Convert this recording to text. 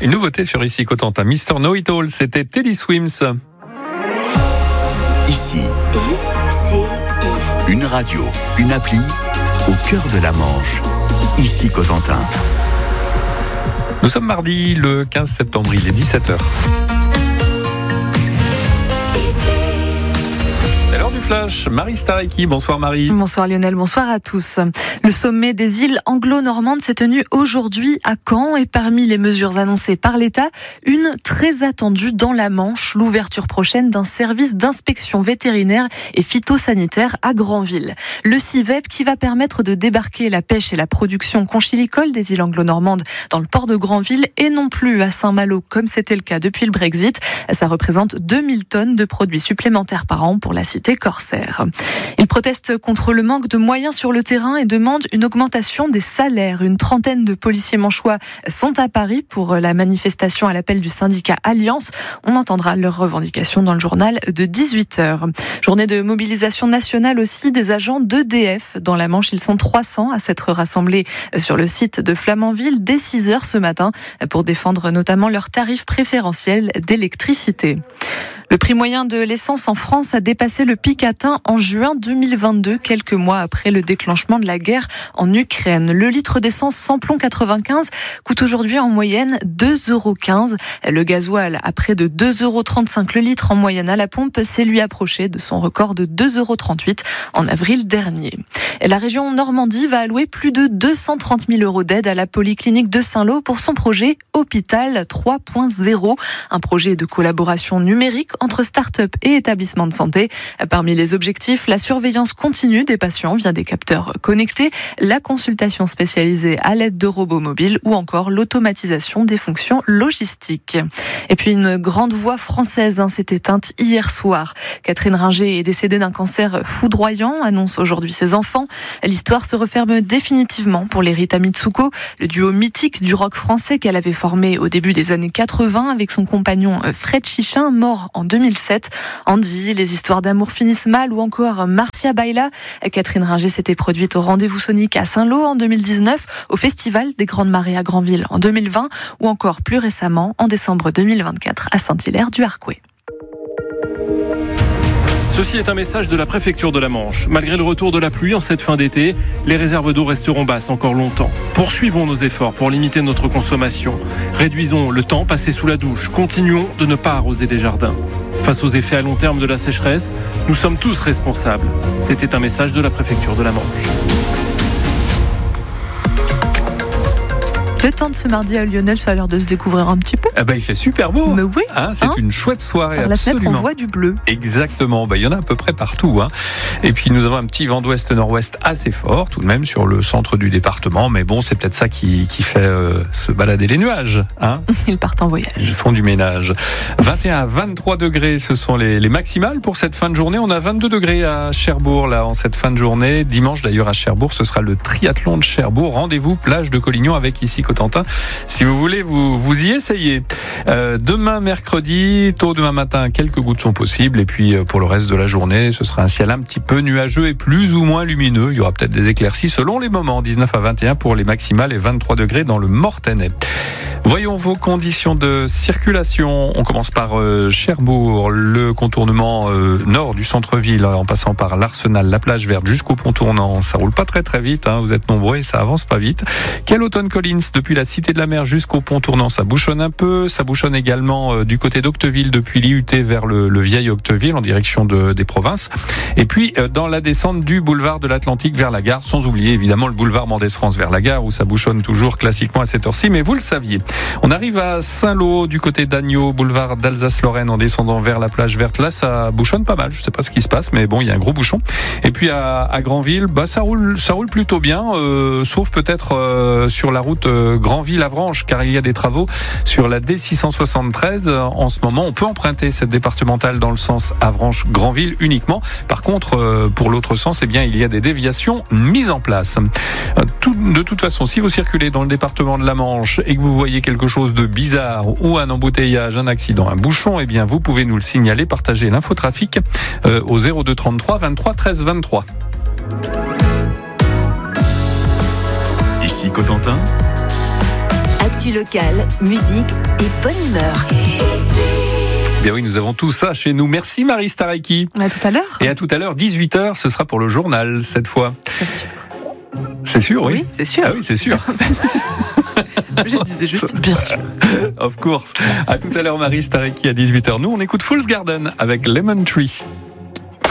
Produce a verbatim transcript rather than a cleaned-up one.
Une nouveauté sur Ici Cotentin. mister Know It All, c'était Teddy Swims. Ici, I C I. une radio, une appli, au cœur de la Manche. Ici Cotentin. Nous sommes mardi le quinze septembre, il est dix-sept heures. C'est l'heure du flash. Marie Stareki, bonsoir Marie. Bonsoir Lionel, bonsoir à tous. Le sommet des îles anglo-normandes s'est tenu aujourd'hui à Caen et parmi les mesures annoncées par l'État, une très attendue dans la Manche, l'ouverture prochaine d'un service d'inspection vétérinaire et phytosanitaire à Granville. Le C I V E P qui va permettre de débarquer la pêche et la production conchilicole des îles anglo-normandes dans le port de Granville et non plus à Saint-Malo comme c'était le cas depuis le Brexit. Ça représente deux mille tonnes de produits supplémentaires par an pour la cité corsaire. Ils protestent contre le manque de moyens sur le terrain et demandent une augmentation des salaires. Une trentaine de policiers manchois sont à Paris pour la manifestation à l'appel du syndicat Alliance. On entendra leurs revendications dans le journal de dix-huit heures. Journée de mobilisation nationale aussi des agents d'E D F. Dans la Manche, ils sont trois cents à s'être rassemblés sur le site de Flamanville dès six heures ce matin pour défendre notamment leurs tarifs préférentiels d'électricité. Le prix moyen de l'essence en France a dépassé le pic atteint en juin deux mille vingt-deux, quelques mois après le déclenchement de la guerre en Ukraine. Le litre d'essence sans plomb quatre-vingt-quinze coûte aujourd'hui en moyenne deux euros quinze. Le gasoil à près de deux euros trente-cinq le litre en moyenne à la pompe s'est lui approché de son record de deux euros trente-huit en avril dernier. La région Normandie va allouer plus de deux cent trente mille euros d'aide à la polyclinique de Saint-Lô pour son projet Hôpital trois point zéro, un projet de collaboration numérique entre start-up et établissements de santé. Parmi les objectifs, la surveillance continue des patients via des capteurs connectés, la consultation spécialisée à l'aide de robots mobiles ou encore l'automatisation des fonctions logistiques. Et puis une grande voix française hein, s'est éteinte hier soir. Catherine Ringer est décédée d'un cancer foudroyant, annonce aujourd'hui ses enfants. L'histoire se referme définitivement pour les Rita Mitsuko, le duo mythique du rock français qu'elle avait formé au début des années quatre-vingts avec son compagnon Fred Chichin, mort en deux mille sept. Andy, Les histoires d'amour finissent mal ou encore Marcia Baila. Catherine Ringer s'était produite au Rendez-vous Sonique à Saint-Lô en deux mille dix-neuf, au Festival des Grandes Marées à Granville en deux mille vingt ou encore plus récemment en décembre deux mille vingt-quatre à Saint-Hilaire-du-Harcouët. Ceci est un message de la préfecture de la Manche. Malgré le retour de la pluie en cette fin d'été, les réserves d'eau resteront basses encore longtemps. Poursuivons nos efforts pour limiter notre consommation. Réduisons le temps passé sous la douche. Continuons de ne pas arroser les jardins. Face aux effets à long terme de la sécheresse, nous sommes tous responsables. C'était un message de la préfecture de la Manche. Le temps de ce mardi à Lionel, ça a l'air de se découvrir un petit peu. Ah bah, il fait super beau. Mais oui. Hein, c'est hein une chouette soirée. Par la absolument. fenêtre, on voit du bleu. Exactement. Bah, il y en a à peu près partout. Hein. Et puis, nous avons un petit vent d'ouest-nord-ouest assez fort, tout de même, sur le centre du département. Mais bon, c'est peut-être ça qui, qui fait euh, se balader les nuages. Hein. Ils partent en voyage. Ils font du ménage. vingt et un à vingt-trois degrés, ce sont les, les maximales pour cette fin de journée. On a vingt-deux degrés à Cherbourg, là, en cette fin de journée. Dimanche, d'ailleurs, à Cherbourg, ce sera le triathlon de Cherbourg. Rendez-vous, plage de Collignon, avec Ici Cotentin. Si vous voulez, vous, vous y essayez. Euh, demain, mercredi, tôt demain matin, quelques gouttes sont possibles. Et puis, pour le reste de la journée, ce sera un ciel un petit peu nuageux et plus ou moins lumineux. Il y aura peut-être des éclaircies selon les moments. dix-neuf à vingt et un pour les maximales et vingt-trois degrés dans le Mortainais. Voyons vos conditions de circulation. On commence par euh, Cherbourg, le contournement euh, nord du centre-ville, en passant par l'Arsenal, la plage verte jusqu'au pont tournant. Ça roule pas très très vite, hein, vous êtes nombreux et ça avance pas vite. Kelloton Collins, depuis la Cité de la Mer jusqu'au pont tournant, ça bouchonne un peu. Ça bouchonne également euh, du côté d'Octeville, depuis l'I U T vers le, le vieil Octeville, en direction de, des provinces. Et puis, euh, dans la descente du boulevard de l'Atlantique vers la gare, sans oublier évidemment le boulevard Mendès-France vers la gare, où ça bouchonne toujours classiquement à cette heure-ci, mais vous le saviez. On arrive à Saint-Lô, du côté d'Agneau, boulevard d'Alsace-Lorraine, en descendant vers la plage verte. Là, ça bouchonne pas mal. Je sais pas ce qui se passe, mais bon, il y a un gros bouchon. Et puis à, à Granville, bah ça roule, ça roule plutôt bien, euh, sauf peut-être euh, sur la route euh, Granville-Avranches, car il y a des travaux sur la D six cent soixante-treize. En ce moment, on peut emprunter cette départementale dans le sens Avranches-Granville uniquement. Par contre, euh, pour l'autre sens, eh bien, il y a des déviations mises en place. Euh, tout, de toute façon, si vous circulez dans le département de la Manche et que vous voyez quelque chose de bizarre ou un embouteillage, un accident, un bouchon, eh bien vous pouvez nous le signaler, partager l'infotrafic euh, au zéro deux trente-trois vingt-trois treize vingt-trois. Ici Cotentin. Actu locale, musique et bonne humeur. Bien oui, nous avons tout ça chez nous. Merci Marie Stareki. À tout à l'heure. Et à tout à l'heure, dix-huit heures, ce sera pour le journal cette fois. C'est sûr. C'est sûr, oui. Oui, c'est sûr. Ah oui, c'est sûr. Je disais juste bien sûr. Of course. À tout à l'heure, Marie Stareki à dix-huit heures. Nous, on écoute Fool's Garden avec Lemon Tree.